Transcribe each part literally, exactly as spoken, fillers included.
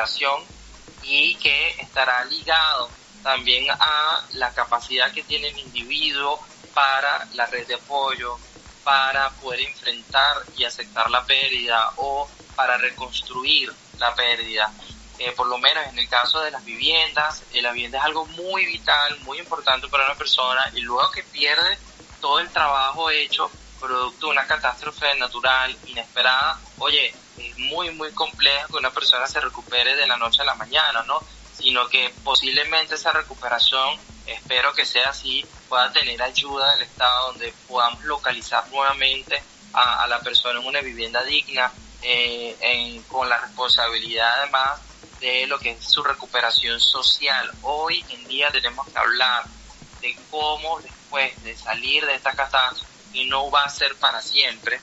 recuperación y que estará ligado también a la capacidad que tiene el individuo para la red de apoyo, para poder enfrentar y aceptar la pérdida o para reconstruir la pérdida. Eh, por lo menos en el caso de las viviendas, eh, la vivienda es algo muy vital, muy importante para una persona, y luego que pierde todo el trabajo hecho producto de una catástrofe natural inesperada, oye, es muy muy complejo que una persona se recupere de la noche a la mañana, ¿no? Sino que posiblemente esa recuperación, espero que sea así, pueda tener ayuda del Estado, donde podamos localizar nuevamente a, a la persona en una vivienda digna, eh, en, con la responsabilidad además de lo que es su recuperación social. Hoy en día tenemos que hablar de cómo después de salir de esta catástrofe, y no va a ser para siempre,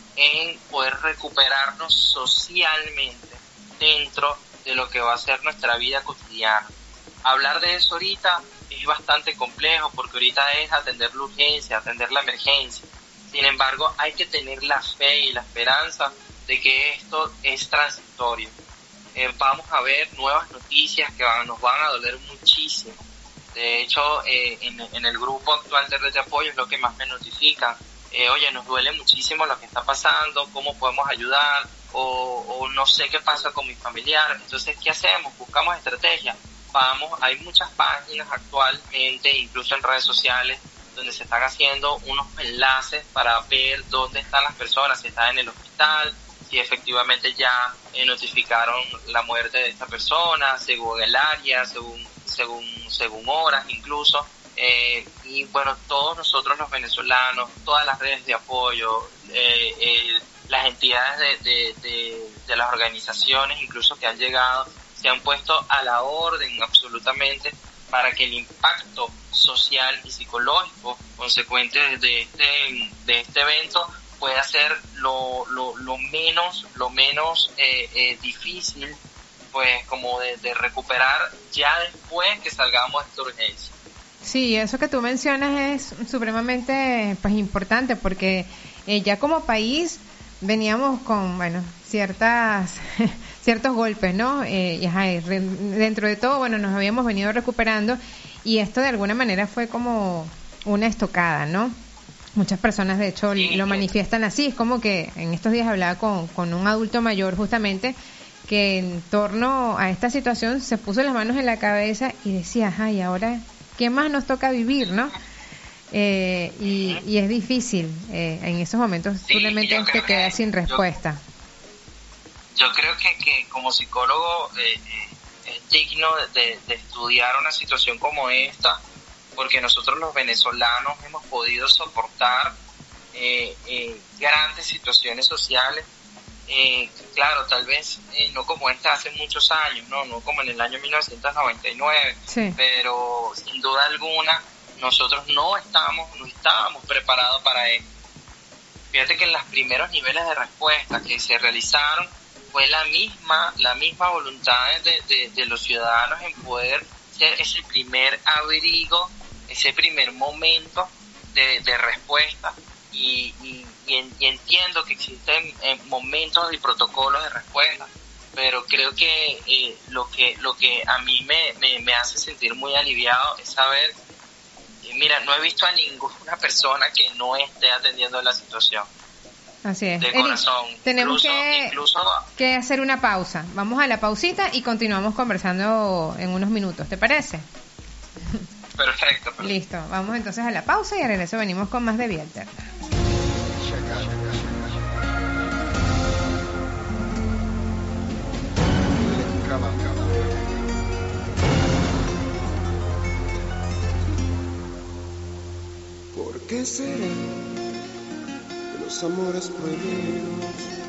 en poder recuperarnos socialmente dentro de lo que va a ser nuestra vida cotidiana. Hablar de eso ahorita es bastante complejo porque ahorita es atender la urgencia, atender la emergencia. Sin embargo, hay que tener la fe y la esperanza de que esto es transitorio. Eh, vamos a ver nuevas noticias que van, nos van a doler muchísimo. De hecho, eh, en, en el grupo actual de Red de Apoyo es lo que más me notifican. Eh, oye, nos duele muchísimo lo que está pasando, cómo podemos ayudar, o, o no sé qué pasa con mi familiar. Entonces, ¿qué hacemos? Buscamos estrategias. Vamos, hay muchas páginas actualmente, incluso en redes sociales, donde se están haciendo unos enlaces para ver dónde están las personas, si están en el hospital, si efectivamente ya eh, notificaron la muerte de esta persona, según el área, según según según horas incluso. Eh, y bueno, todos nosotros los venezolanos, todas las redes de apoyo, eh, eh, las entidades de, de, de, de las organizaciones incluso que han llegado, se han puesto a la orden absolutamente para que el impacto social y psicológico consecuente de este, de este evento pueda ser lo, lo, lo menos, lo menos eh, eh, difícil, pues como de, de recuperar ya después que salgamos de esta urgencia. Sí, eso que tú mencionas es supremamente pues importante porque eh, ya como país veníamos con, bueno, ciertas ciertos golpes, ¿no? Eh, y ajá, dentro de todo, bueno, nos habíamos venido recuperando y esto de alguna manera fue como una estocada, ¿no? Muchas personas de hecho sí, lo manifiestan así, es como que en estos días hablaba con, con un adulto mayor justamente que en torno a esta situación se puso las manos en la cabeza y decía, ajá, y ahora ¿qué más nos toca vivir, no? Eh, y, y es difícil, eh, en esos momentos sí, simplemente te quedas sin respuesta. Yo, yo creo que, que como psicólogo eh, eh, es digno de, de estudiar una situación como esta, porque nosotros los venezolanos hemos podido soportar eh, eh, grandes situaciones sociales, eh, claro, tal vez eh, no como esta hace muchos años, no, no como en el año mil novecientos noventa y nueve, sí. Pero sin duda alguna nosotros no estábamos, no estábamos preparados para esto. Fíjate que en los primeros niveles de respuesta que se realizaron fue la misma, la misma voluntad de, de, de los ciudadanos en poder ser ese primer abrigo, ese primer momento de, de respuesta. Y, y, y, y entiendo que existen eh, momentos y protocolos de respuesta, pero creo que eh, lo que lo que a mí me, me, me hace sentir muy aliviado es saber, eh, mira, no he visto a ninguna persona que no esté atendiendo la situación. Así es. De Eli, corazón. Tenemos incluso, que, incluso, que hacer una pausa. Vamos a la pausita y continuamos conversando en unos minutos, ¿te parece? Perfecto, perfecto. Listo, vamos entonces a la pausa y al regreso venimos con más de Vía Alterna. ¿Por qué será que los amores prohibidos